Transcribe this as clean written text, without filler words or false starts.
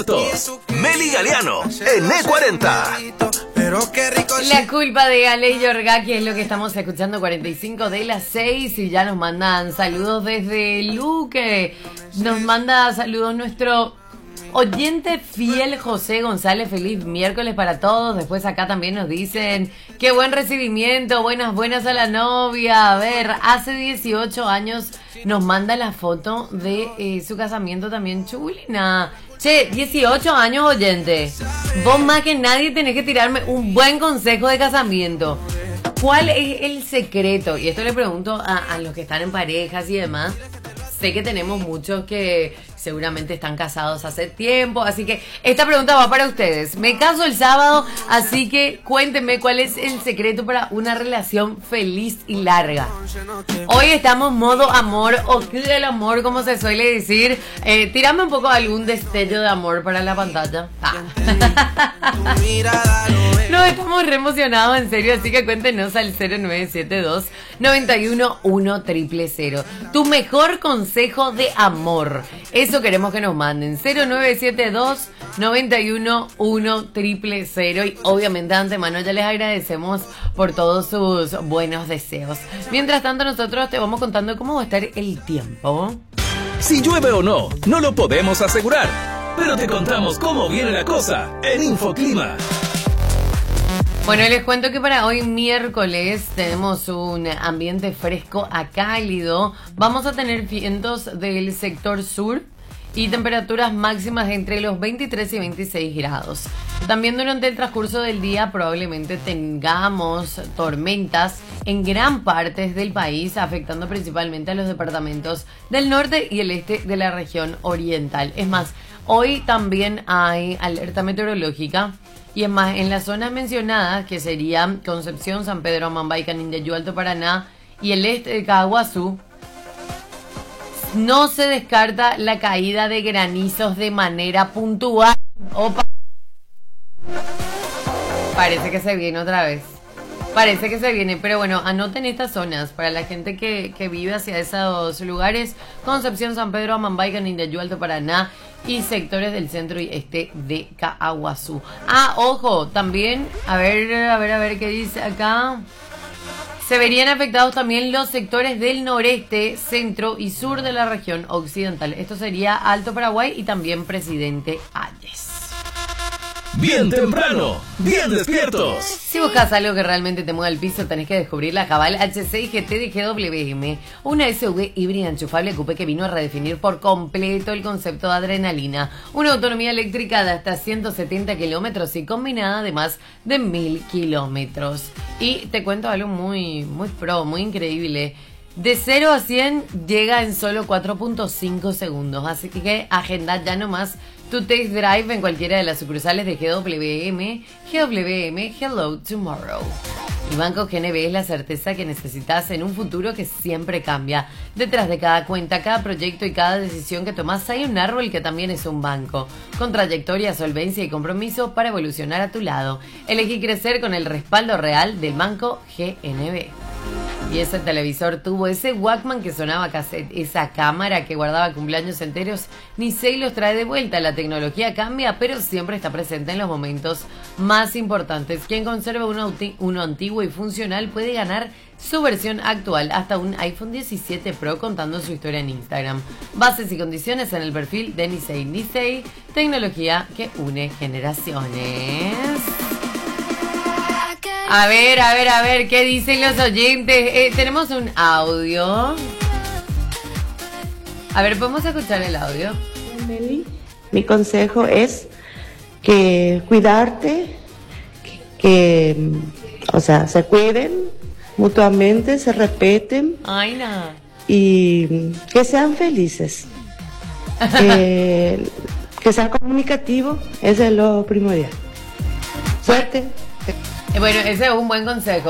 Despierto. Meli Galeano en E40. La culpa de Ale Yorga, que es lo que estamos escuchando, 45 de las 6, y ya nos mandan saludos desde Luque. Nos manda saludos nuestro oyente fiel José González. Feliz miércoles para todos. Después acá también nos dicen qué buen recibimiento, buenas a la novia. A ver, hace 18 años nos manda la foto de su casamiento también, chulina. Che, 18 años, oyente. Vos más que nadie tenés que tirarme un buen consejo de casamiento. ¿Cuál es el secreto? Y esto le pregunto a los que están en parejas y demás. Sé que tenemos muchos que seguramente están casados hace tiempo, así que esta pregunta va para ustedes. Me caso el sábado, así que cuéntenme cuál es el secreto para una relación feliz y larga. Hoy estamos modo amor, o del amor, como se suele decir. Tírame un poco algún destello de amor para la pantalla. No, estamos re emocionados, en serio, así que cuéntenos al 0972 911 tu mejor consejo de amor. Eso queremos que nos manden. 0972 911 y obviamente de antemano ya les agradecemos por todos sus buenos deseos. Mientras tanto, nosotros te vamos contando cómo va a estar el tiempo. Si llueve o no, no lo podemos asegurar, pero te contamos cómo viene la cosa en Infoclima. Bueno, les cuento que para hoy miércoles tenemos un ambiente fresco a cálido. Vamos a tener vientos del sector sur y temperaturas máximas entre los 23 y 26 grados. También durante el transcurso del día probablemente tengamos tormentas en gran parte del país, afectando principalmente a los departamentos del norte y el este de la región oriental. Es más, hoy también hay alerta meteorológica. Y es más, en las zonas mencionadas, que serían Concepción, San Pedro, Amambay, Canindeyú, Alto Paraná y el este de Caguazú, no se descarta la caída de granizos de manera puntual. Opa. Parece que se viene otra vez. Parece que se viene, pero bueno, anoten estas zonas para la gente que vive hacia esos lugares: Concepción, San Pedro, Amambay, Canindeyú, Alto Paraná y sectores del centro y este de Caguazú. Ah, ojo, también, a ver qué dice acá. Se verían afectados también los sectores del noreste, centro y sur de la región occidental. Esto sería Alto Paraguay y también Presidente Hayes. Bien temprano, bien despiertos. Si buscas algo que realmente te mueva el piso, tenés que descubrir la Haval H6 GT de GWM, una SUV híbrida enchufable coupé que vino a redefinir por completo el concepto de adrenalina, una autonomía eléctrica de hasta 170 kilómetros y combinada de más de 1000 kilómetros. Y te cuento algo muy pro, muy increíble. De 0 a 100 llega en solo 4.5 segundos, así que agenda ya nomás tu test drive en cualquiera de las sucursales de GWM. GWM, Hello Tomorrow. Y Banco GNB es la certeza que necesitas en un futuro que siempre cambia. Detrás de cada cuenta, cada proyecto y cada decisión que tomas hay un árbol que también es un banco, con trayectoria, solvencia y compromiso para evolucionar a tu lado. Elegí crecer con el respaldo real del Banco GNB. Y ese televisor tuvo ese Walkman que sonaba cassette, esa cámara que guardaba cumpleaños enteros, Nisei los trae de vuelta. La tecnología cambia, pero siempre está presente en los momentos más importantes. Quien conserva uno antiguo y funcional puede ganar su versión actual, hasta un iPhone 17 Pro, contando su historia en Instagram. Bases y condiciones en el perfil de Nisei. Nisei, tecnología que une generaciones. A ver, ¿qué dicen los oyentes? Tenemos un audio. A ver, ¿podemos escuchar el audio? Meli, mi consejo es que cuidarte, o sea, se cuiden mutuamente, se respeten. Ay, no. Y que sean felices. Que sean comunicativos, eso es lo primordial. Suerte. Bueno, ese es un buen consejo.